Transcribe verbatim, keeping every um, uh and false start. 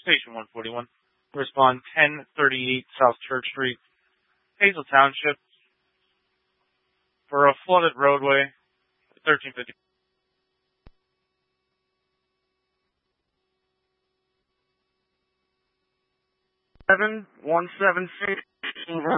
Station one forty-one. Respond ten thirty-eight South Church Street, Hazel Township, for a flooded roadway, thirteen fifty. Seven one seven six.